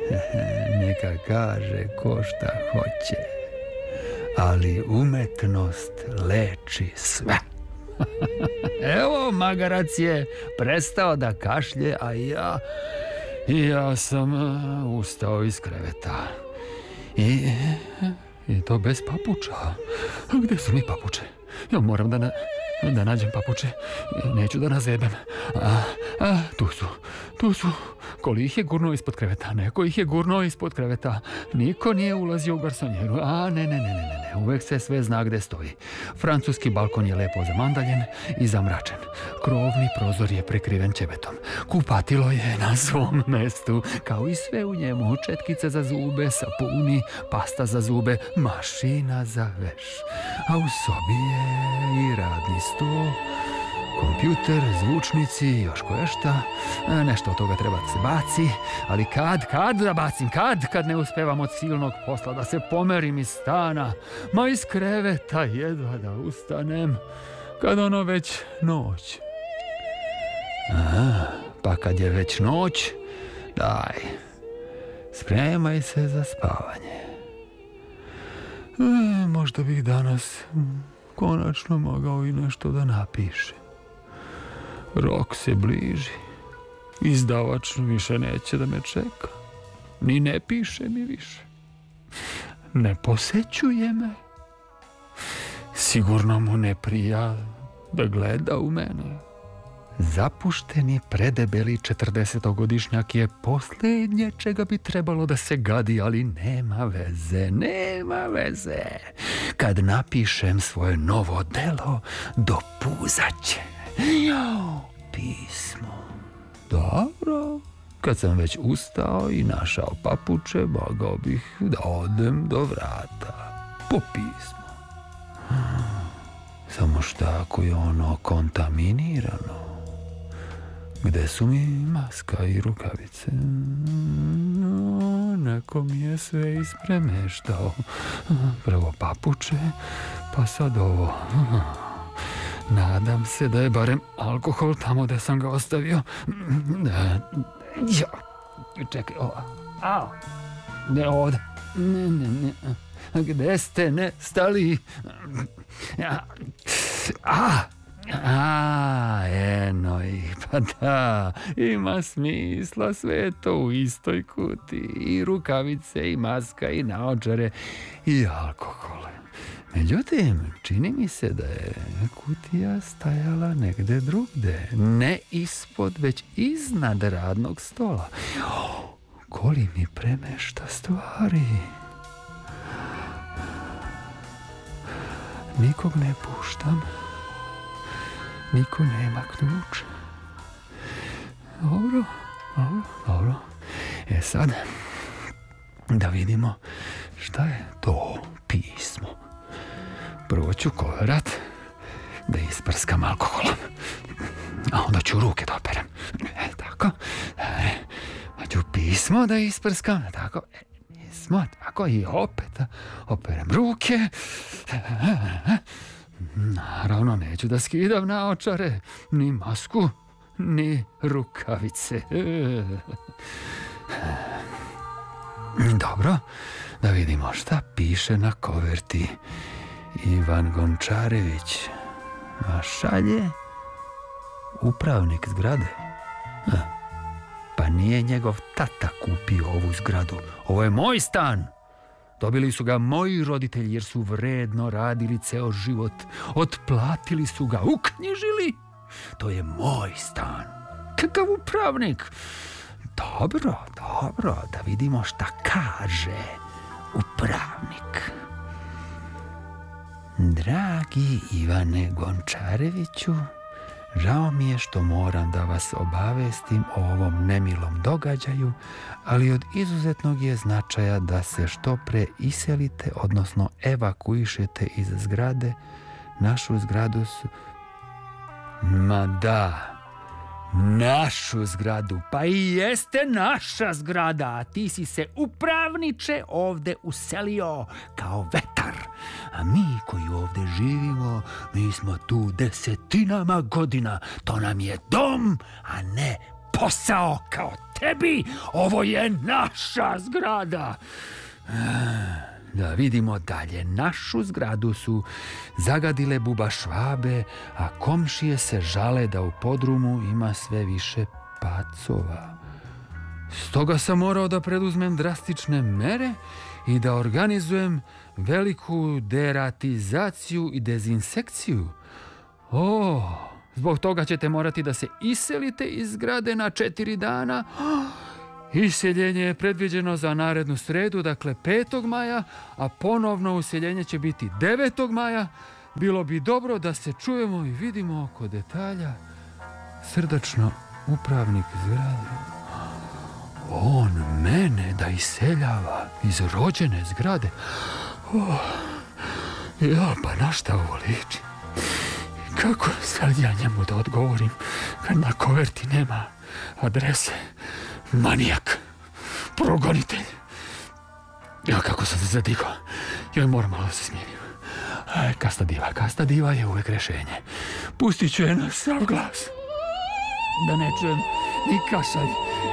Neka kaže ko šta hoće, ali umetnost leči sve. Evo, magarac je prestao da kašlje, a ja sam ustao iz kreveta. I to bez papuča. Gde su mi papuče? Ja moram da nađem papuče. Neću da nazebem. Tu su. Ko ih je gurnuo ispod kreveta? Neko ih je gurnuo ispod kreveta. Niko nije ulazio u garsonjeru. Ne. Uvek se sve zna gde stoji. Francuski balkon je lepo zamandaljen i zamračen. Krovni prozor je prekriven ćebetom. Kupatilo je na svom mestu, kao i sve u njemu. Četkice za zube, sapuni, pasta za zube, mašina za veš. A u sobi je i radni sto, kompjuter, zvučnici, još koješta. Nešto od toga treba da se baci, ali kad da bacim, kad ne uspevam od silnog posla da se pomerim iz stana, ma iz kreveta jedva da ustanem, kad ono već noć. Pa kad je već noć, daj, spremaj se za spavanje. Možda bih danas konačno mogao i nešto da napišem. Rok se bliži. Izdavač više neće da me čeka. Ni ne piše mi više. Ne posećuje me. Sigurno mu ne prija da gleda u mene. Zapušteni, predebeli 40-godišnjak je posljednje čega bi trebalo da se gadi, ali nema veze. Kad napišem svoje novo delo, dopuzaće. Pismo. Dobro. Kad sam već ustao i našao papuče, mogao bih da odem do vrata po pismo. Samo šta ako je ono kontaminirano? Gde su mi maska i rukavice? Neko mi je sve ispremeštao. Prvo papuče, pa sad ovo. Nadam se da je barem alkohol tamo gde sam ga ostavio. Čekaj, ne ovde. Ne. Gde ste nestali? Eno ih, pa da, ima smisla, sve to u istoj kuti. I rukavice, i maska, i naočare, i alkohol. Međutim, čini mi se da je kutija stajala negde drugde. Ne ispod, već iznad radnog stola. Koli mi premešta stvari. Nikog ne puštam. Niko nema ključ. Dobro. Sad, da vidimo šta je to pismo. Prvo ću koverat da isprskam alkoholom. A onda ću ruke da operem. Tako. Pa ću pismo da isprskam. Tako. Pismo. Tako. I opet operem ruke. Naravno, neću da skidam naočare, ni masku, ni rukavice. Dobro, da vidimo šta piše na koverti. Ivan Gončarević. A šalje upravnik zgrade. Pa nije njegov tata kupio ovu zgradu. Ovo je moj stan. Dobili su ga moji roditelji jer su vredno radili ceo život. Otplatili su ga, uknjižili. To je moj stan. Kakav upravnik? Dobro, da vidimo šta kaže upravnik. Dragi Ivane Gončareviću, žao mi je što moram da vas obavestim o ovom nemilom događaju, ali od izuzetnog je značaja da se što pre iselite, odnosno evakuišete iz zgrade. Našu zgradu su... Ma da, našu zgradu, pa i jeste naša zgrada, a ti si se upravniče ovde uselio kao vetar. A mi koji ovde živimo, mi smo tu desetinama godina. To nam je dom, a ne posao kao tebi. Ovo je naša zgrada. Da vidimo dalje. Našu zgradu su zagadile bubašvabe, a komšije se žale da u podrumu ima sve više pacova. Stoga sam morao da preduzmem drastične mere i da organizujem veliku deratizaciju i dezinsekciju. Zbog toga ćete morati da se iselite iz zgrade na 4 dana. Iseljenje je predviđeno za narednu sredu, dakle 5. maja, a ponovno useljenje će biti 9. maja. Bilo bi dobro da se čujemo i vidimo oko detalja. Srdačno, upravnik zgrade. On mene da iseljava iz rođene zgrade. Pa na šta ovo liči? Kako sad ja njemu da odgovorim kad na koverti nema adrese? Manijak, progonitelj. Kako sam se zadigao. Moram malo da se smijenim. Kasta diva je uvek rešenje. Pustit ću je na sav glas, da ne čujem ni kašalj,